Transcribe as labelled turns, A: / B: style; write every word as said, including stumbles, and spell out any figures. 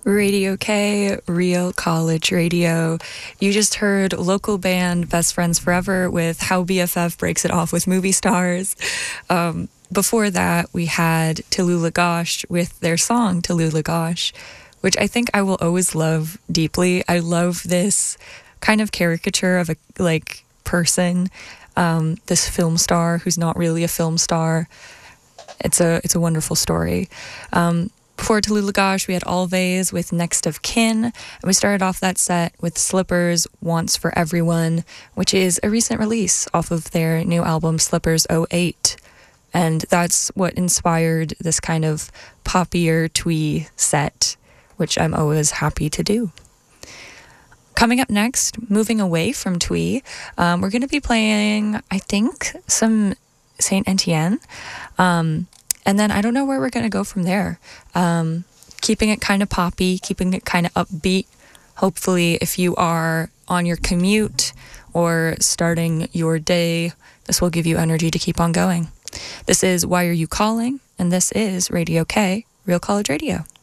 A: Radio K, Real College Radio. You just heard local band Best Friends Forever with How B F F Breaks It Off with Movie Stars. Um, before that, we had Tallulah Gosh with their song Tallulah Gosh, which I think I will always love deeply. I love this kind of caricature of a like person, um, this film star who's not really a film star. It's a it's a wonderful story. Um, Before Tallulah Gosh, we had Always with Next of Kin, and we started off that set with Slippers, Wants for Everyone, which is a recent release off of their new album Slippers oh eight, and that's what inspired this kind of poppier twee set, which I'm always happy to do. Coming up next, moving away from twee, um, we're going to be playing, I think, some Saint Etienne. Um, And then I don't know where we're going to go from there. Um, keeping it kind of poppy, keeping it kind of upbeat. Hopefully, if you are on your commute or starting your day, this will give you energy to keep on going. This is Why Are You Calling? And this is Radio K, Real College Radio.